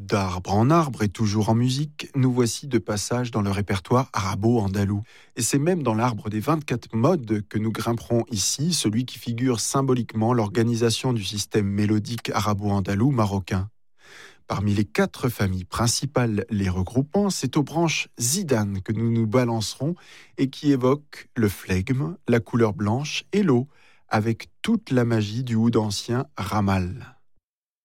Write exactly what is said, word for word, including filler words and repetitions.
D'arbre en arbre et toujours en musique, nous voici de passage dans le répertoire arabo-andalou. Et c'est même dans l'arbre des vingt-quatre modes que nous grimperons ici, celui qui figure symboliquement l'organisation du système mélodique arabo-andalou marocain. Parmi les quatre familles principales les regroupant, c'est aux branches zidane que nous nous balancerons et qui évoquent le flegme, la couleur blanche et l'eau, avec toute la magie du oud ancien ramal.